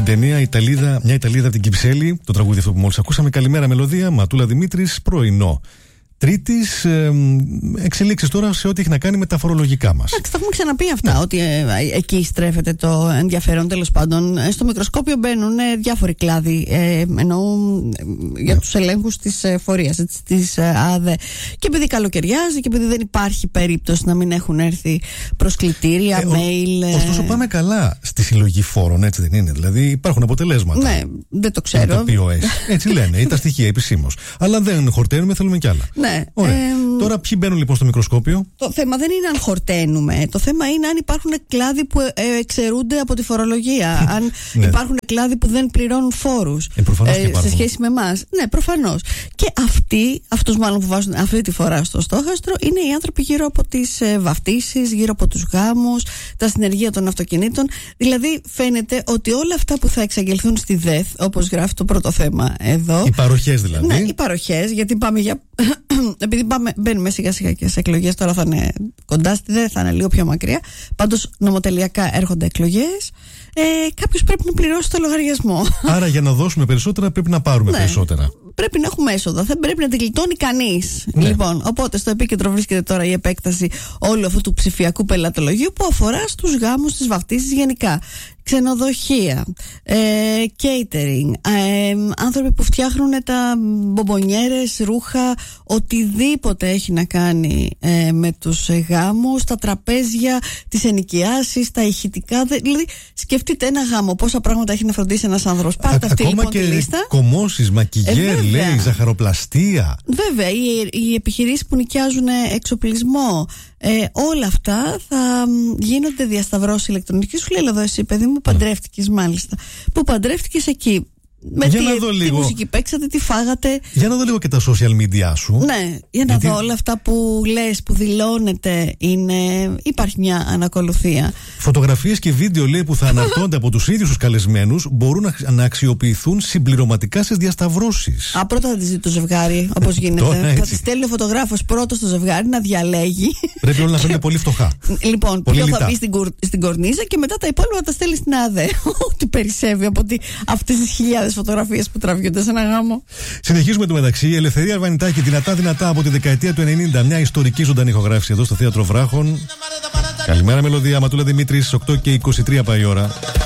την ταινία μια Ιταλίδα από την Κυψέλη. Το τραγούδι αυτό που μόλις ακούσαμε. Καλημέρα μελωδία, Ματούλα Δημήτρης, πρωινό. Τρίτης, εξελίξεις τώρα σε ό,τι έχει να κάνει με τα φορολογικά μας. Εντάξει, τα έχουμε ξαναπεί αυτά, ότι εκεί στρέφεται το ενδιαφέρον. Τέλος πάντων, στο μικροσκόπιο μπαίνουν διάφοροι κλάδοι, εννοώ για τους ελέγχους της φορείας, της ΑΔΕ. Και επειδή καλοκαιριάζει και επειδή δεν υπάρχει περίπτωση να μην έχουν έρθει προσκλητήρια, mail. Ωστόσο, πάμε καλά στη συλλογή φόρων, έτσι δεν είναι? Δηλαδή, υπάρχουν αποτελέσματα. Ναι, δεν το ξέρω. Το POS. Έτσι λένε, ή τα στοιχεία επισήμως. Αλλά δεν χορταίνουμε, θέλουμε κι άλλα. Ναι. Τώρα ποιοι μπαίνουν λοιπόν στο μικροσκόπιο? Το θέμα δεν είναι αν χορταίνουμε. Το θέμα είναι αν υπάρχουν κλάδοι που εξαιρούνται από τη φορολογία. Αν υπάρχουν κλάδοι που δεν πληρώνουν φόρους σε σχέση με εμάς. Ναι, προφανώς. Και αυτούς μάλλον που βάζουν αυτή τη φορά στο στόχαστρο είναι οι άνθρωποι γύρω από τις βαφτίσεις, γύρω από τους γάμους, τα συνεργεία των αυτοκινήτων. Δηλαδή φαίνεται ότι όλα αυτά που θα εξαγγελθούν στη ΔΕΘ, όπως γράφει το πρώτο θέμα εδώ. Οι παροχές δηλαδή. Ναι, οι παροχές, γιατί πάμε για. Επειδή μπαίνουμε σιγά σιγά και σε εκλογές, τώρα θα είναι κοντά στη ΔΕΘ, θα είναι λίγο πιο μακριά. Πάντως νομοτελειακά έρχονται εκλογές. Κάποιος πρέπει να πληρώσει το λογαριασμό. Άρα για να δώσουμε περισσότερα πρέπει να πάρουμε περισσότερα. Πρέπει να έχουμε έσοδα. Δεν πρέπει να την γλιτώνει κανείς. Ναι. Λοιπόν, οπότε στο επίκεντρο βρίσκεται τώρα η επέκταση όλου αυτού του ψηφιακού πελατολογίου που αφορά στους γάμους, στις βαφτίσεις γενικά. Ξενοδοχεία, catering, άνθρωποι που φτιάχνουν τα μπομπονιέρες, ρούχα, οτιδήποτε έχει να κάνει με τους γάμους, τα τραπέζια, τις ενοικιάσεις, τα ηχητικά. Δηλαδή, σκεφτείτε ένα γάμο, πόσα πράγματα έχει να φροντίσει ένας άνδρος. Πάρτε αυτή λοιπόν τη λίστα. Κομμώσεις, μακιγέρ, λέει, ζαχαροπλαστεία. Βέβαια, οι επιχειρήσεις που νοικιάζουν εξοπλισμό. Όλα αυτά θα γίνονται διασταυρώσεις ηλεκτρονικής. Σου λέει εδώ εσύ παιδί μου παντρεύτηκες μάλιστα. Που παντρεύτηκες εκεί. Με τι μουσική παίξατε, τι φάγατε. Για να δω λίγο και τα social media σου. Ναι, για να δω όλα αυτά που λες, που δηλώνετε. Υπάρχει μια ανακολουθία. Φωτογραφίες και βίντεο λέει που θα αναρτώνται από τους ίδιους τους καλεσμένους μπορούν να αξιοποιηθούν συμπληρωματικά στις διασταυρώσεις. Πρώτα θα τις δει το ζευγάρι, όπως γίνεται. Θα τη στέλνει ο φωτογράφος πρώτο στο ζευγάρι να διαλέγει. Πρέπει όλα να φαίνονται πολύ φτωχά. Λοιπόν, ποιο θα μπει στην κορνίζα και μετά τα υπόλοιπα θα τα στέλνει στην ΑΔΕ. Ό,τι περισσεύει από αυτές τις χιλιάδες φωτογραφίες που τραβιούνται σε ένα γάμο. Συνεχίζουμε το μεταξύ. Η Ελευθερία Αρβανιτάκη δυνατά από τη δεκαετία του 90. Μια ιστορική ζωντανή ηχογράφηση εδώ στο Θέατρο Βράχων. Καλημέρα μελωδία, Ματούλα Δημήτρης, 8 και 23 πάει η ώρα.